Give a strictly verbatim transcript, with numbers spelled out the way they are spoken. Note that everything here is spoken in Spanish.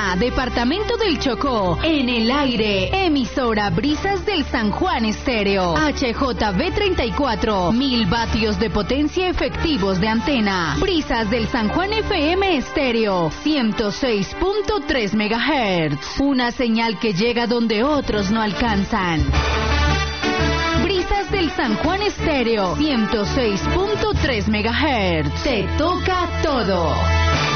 Panamá, departamento del Chocó, en el aire, emisora Brisas del San Juan Estéreo, H J V treinta y cuatro, mil vatios de potencia efectivos de antena, Brisas del San Juan F M Estéreo, ciento seis punto tres megahertz, una señal que llega donde otros no alcanzan. Brisas del San Juan Estéreo, ciento seis punto tres megahertz, te toca todo.